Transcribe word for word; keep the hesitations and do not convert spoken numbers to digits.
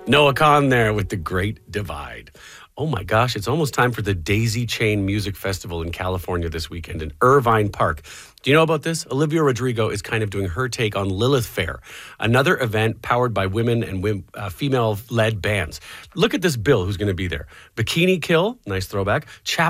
Noah Kahn there with The Great Divide. Oh my gosh, it's almost time for the Daisy Chain Music Festival in California this weekend in Irvine Park. Do you know about this? Olivia Rodrigo is kind of doing her take on Lilith Fair, another event powered by women and women, uh, female-led bands. Look at this bill who's going to be there. Bikini Kill, nice throwback. Chap